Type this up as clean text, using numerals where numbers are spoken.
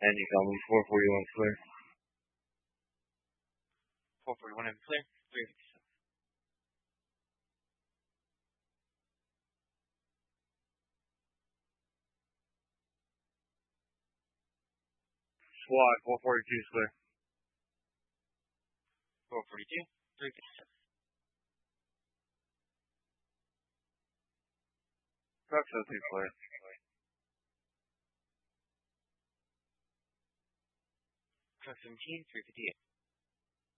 And you call me 441 clear. 441 in clear. 357. Squad 442 is clear. 442. 357. Truck 02 clear. Truck 17. 358.